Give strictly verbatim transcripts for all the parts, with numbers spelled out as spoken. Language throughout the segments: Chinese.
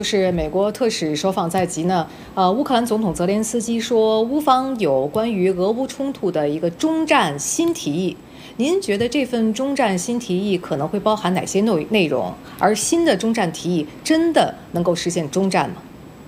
就是美国特使首访在即呢，呃，乌克兰总统泽连斯基说，乌方有关于俄乌冲突的一个终战新提议。您觉得这份终战新提议可能会包含哪些内内容？而新的终战提议真的能够实现终战吗？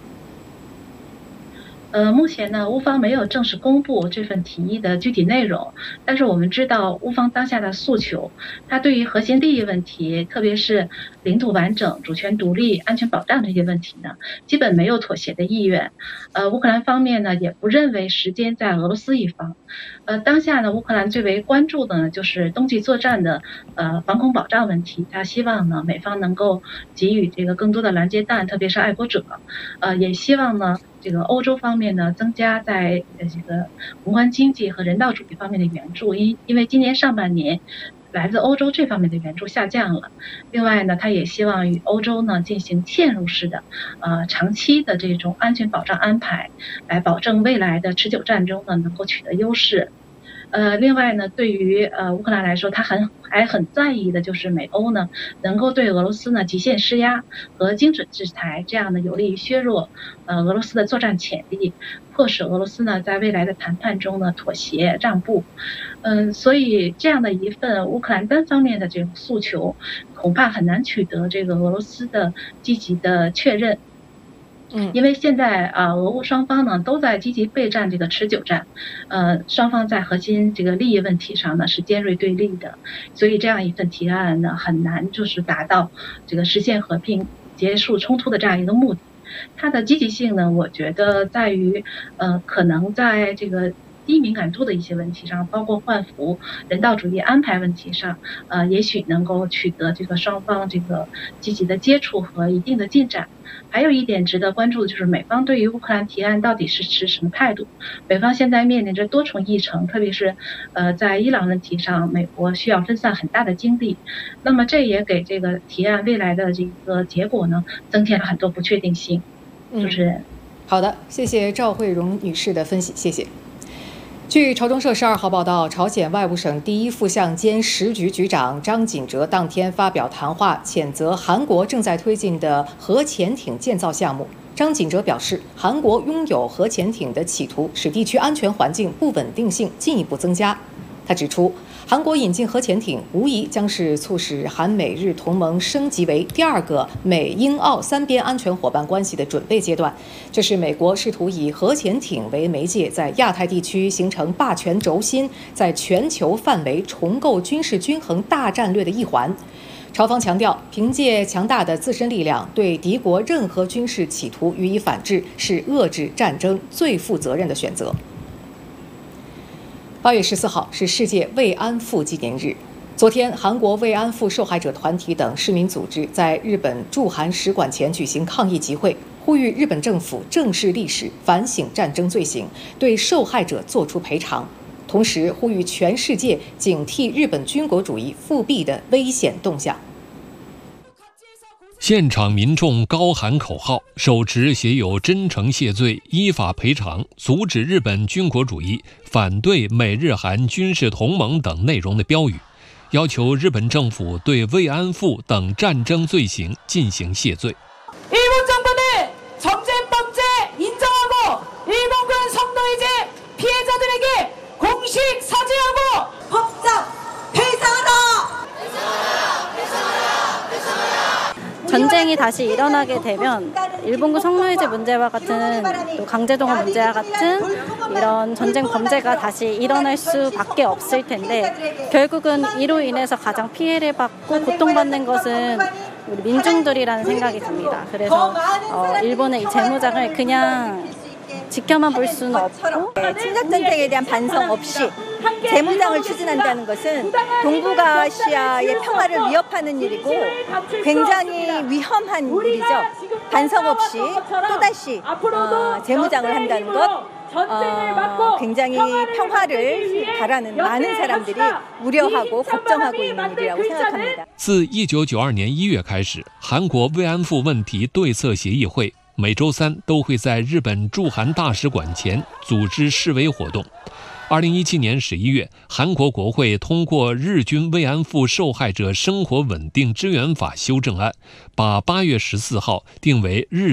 呃，目前呢，乌方没有正式公布这份提议的具体内容，但是我们知道乌方当下的诉求，它对于核心利益问题，特别是领土完整、主权独立、安全保障这些问题呢，基本没有妥协的意愿。呃，乌克兰方面呢，也不认为时间在俄罗斯一方。呃，当下呢，乌克兰最为关注的呢，就是冬季作战的呃防空保障问题。他希望呢，美方能够给予这个更多的拦截弹，特别是爱国者。呃，也希望呢。这个欧洲方面呢，增加在呃这个宏观经济和人道主义方面的援助，因因为今年上半年来自欧洲这方面的援助下降了。另外呢，他也希望与欧洲呢进行嵌入式的呃长期的这种安全保障安排，来保证未来的持久战中呢能够取得优势。呃，另外呢，对于呃乌克兰来说，他很还很在意的就是美欧呢能够对俄罗斯呢极限施压和精准制裁，这样呢有利于削弱呃俄罗斯的作战潜力，迫使俄罗斯呢在未来的谈判中呢妥协让步。嗯，所以这样的一份乌克兰单方面的这种诉求，恐怕很难取得这个俄罗斯的积极的确认。 嗯， 因为现在啊，俄乌双方呢都在积极备战这个持久战，呃，双方在核心这个利益问题上呢是尖锐对立的，所以这样一份提案呢很难就是达到这个实现和平、结束冲突的这样一个目的。它的积极性呢，我觉得在于呃，可能在这个低敏感度的一些问题上，包括换俘、人道主义安排问题上，呃，也许能够取得这个双方这个积极的接触和一定的进展。还有一点值得关注的就是美方对于乌克兰提案到底是持什么态度？美方现在面临着多重议程，特别是呃在伊朗问题上，美国需要分散很大的精力，那么这也给这个提案未来的这个结果呢增添了很多不确定性。主持人， 嗯、好的，谢谢赵慧荣女士的分析，谢谢。据朝中社十二号报道，朝鲜外务省第一副相兼时局局长张锦哲当天发表谈话，谴责韩国正在推进的核潜艇建造项目。张锦哲表示，韩国拥有核潜艇的企图使地区安全环境不稳定性进一步增加。他指出，韩国引进核潜艇无疑将是促使韩美日同盟升级为第二个美英澳三边安全伙伴关系的准备阶段。这是美国试图以核潜艇为媒介，在亚太地区形成霸权轴心，在全球范围重构军事均衡大战略的一环。朝方强调，凭借强大的自身力量，对敌国任何军事企图予以反制，是遏制战争最负责任的选择。八月十四号是世界慰安妇纪念日。昨天，韩国慰安妇受害者团体等市民组织在日本驻韩使馆前举行抗议集会，呼吁日本政府正视历史，反省战争罪行，对受害者作出赔偿。同时，呼吁全世界警惕日本军国主义复辟的危险动向。 现场民众高喊口号，手持写有真诚谢罪、依法赔偿、阻止日本军国主义、反对美日韩军事同盟等内容的标语，要求日本政府对慰安妇等战争罪行进行谢罪。 일본 정부는 전쟁 범죄 인정하고 일본군 성노예제 피해자들에게 공식 사죄하고 법적 배상하라! 전쟁이 다시 일어나게 되면 일본군 성노예제 문제와 같은 또 강제동원 문제와 같은 이런 전쟁 범죄가 다시 일어날 수밖에 없을 텐데 결국은 이로 인해서 가장 피해를 받고 고통받는 것은 우리 민중들이라는 생각이 듭니다. 그래서 어, 일본의 이 재무장을 그냥 지켜만 볼 수는 없고 침략 전쟁에 대한 반성 없이 재무장을 추진한다는 것은 동북아시아의 평화를 위협하는 일이고 굉장히 위험한 일이죠. 반성 없이 또다시 어, 재무장을 한다는 것 어, 굉장히 평화를 바라는 많은 사람들이 우려하고 걱정하고 있는 일이라고 생각합니다. 自一九九二年一月开始，韩国慰安妇问题对策协议会每周三都会在日本驻韩大使馆前组织示威活动。二零一七年十一月，韩国国会通过《日军慰安妇受害者生活稳定支援法》修正案，把八月十四号定为日